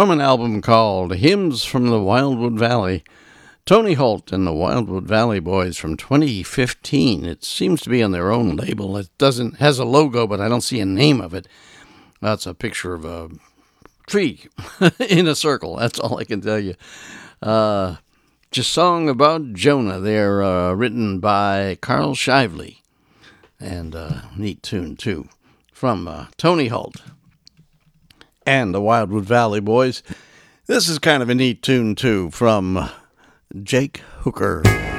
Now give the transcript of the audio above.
from an album called Hymns from the Wildwood Valley. Tony Holt and the Wildwood Valley Boys from 2015. It seems to be on their own label. It has a logo, but I don't see a name of it. That's a picture of a tree in a circle. That's all I can tell you. Just Song About Jonah. They're written by Carl Shively. And neat tune, too, from Tony Holt and the Wildwood Valley Boys. This is kind of a neat tune, too, from Jake Hooker.